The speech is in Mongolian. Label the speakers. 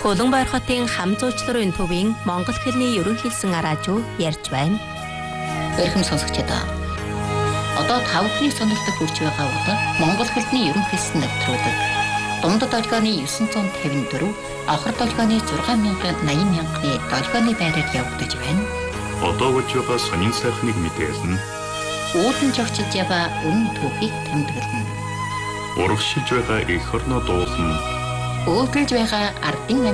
Speaker 1: Хөлбөмбөр хотын хам зуучларын төвийн монгол хэлний ерөнхий хэлсэн араажуу ярьж байна.
Speaker 2: Эрхэм сонсогчдоо. Одоо 5 хүний сонирхолтой хүрч байгаа удаа монгол хэлний ерөнхий хэлсэн нэвтрүүлэг. Дундад долгионы 954, авхар долгионы 6,80,000-ны долгионы байраар явагдаж байна.
Speaker 3: Одоо болж байгаа сонин сайхныг мэдээлнэ.
Speaker 2: Үүдэн жогчж яваа өмнө түүхийг тэмдэглэнэ.
Speaker 3: Урагшилж байгаа эх орноо дуулна.
Speaker 2: Өөдөлж байгаа ардын